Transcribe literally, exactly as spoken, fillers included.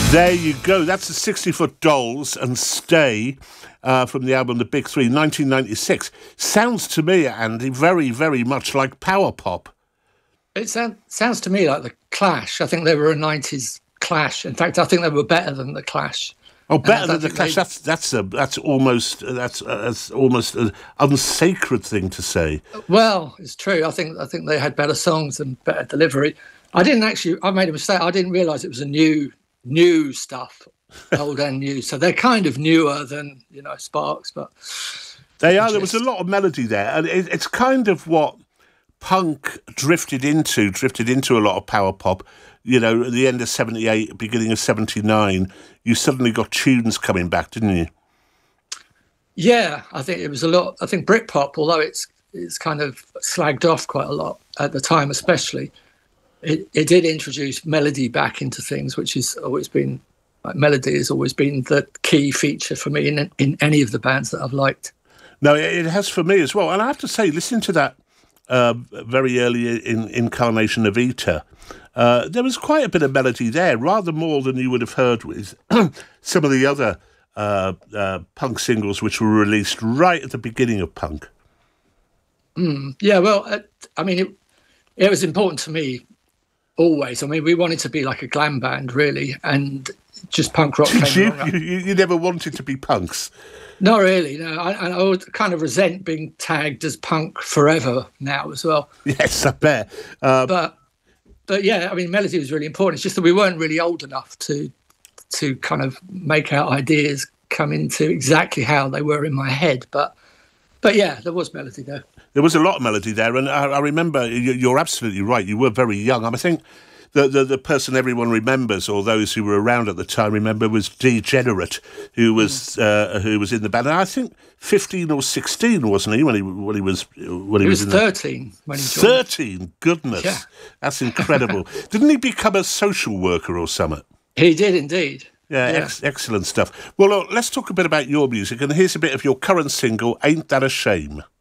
There you go. That's the sixty-foot Dolls and Stay uh, from the album The Big Three, nineteen ninety-six. Sounds to me, Andy, very, very much like power pop. It sound, sounds to me like the Clash. I think they were a nineties Clash. In fact, I think they were better than the Clash. Oh, better than the Clash. They... That's that's a that's almost that's, uh, that's almost an unsacred thing to say. Well, it's true. I think I think they had better songs and better delivery. I didn't actually. I made a mistake. I didn't realise it was a new. new stuff, old and new. So they're kind of newer than, you know, Sparks, but... They are. There was a lot of melody there. And it, it's kind of what punk drifted into, drifted into a lot of power pop. You know, at the end of seventy-eight, beginning of seventy-nine, you suddenly got tunes coming back, didn't you? Yeah, I think it was a lot. I think Britpop, although it's it's kind of slagged off quite a lot at the time, especially... It, it did introduce melody back into things, which has always been, like, melody has always been the key feature for me in in any of the bands that I've liked. No, it has for me as well. And I have to say, listen to that uh, very early in, incarnation of Eater. Uh, there was quite a bit of melody there, rather more than you would have heard with some of the other uh, uh, punk singles which were released right at the beginning of punk. Mm, yeah, well, uh, I mean, it, it was important to me. Always. I mean, we wanted to be like a glam band, really, and just punk rock came you, along. You, you never wanted to be punks? Not really, no. I, I would kind of resent being tagged as punk forever now as well. Yes, I bet. Um, but, but yeah, I mean, melody was really important. It's just that we weren't really old enough to to kind of make our ideas come into exactly how they were in my head. But, but yeah, there was melody there. There was a lot of melody there, and I, I remember, you're absolutely right, you were very young. I think the, the, the person everyone remembers, or those who were around at the time remember, was Degenerate, who was mm. uh, who was in the band. And I think fifteen or sixteen, wasn't he, when he when he was when he, he was, was in thirteen the... when he joined. thirteen, goodness, yeah. That's incredible. Didn't he become a social worker or something? He did indeed. Yeah, yeah. Ex- excellent stuff. Well, look, let's talk a bit about your music, and here's a bit of your current single, Ain't That a Shame?